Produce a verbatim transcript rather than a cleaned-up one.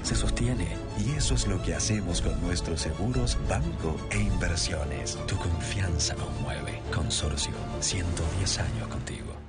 se sostiene. Y eso es lo que hacemos con nuestros seguros, banco e inversiones. Tu confianza nos mueve. Consorcio, ciento diez años contigo.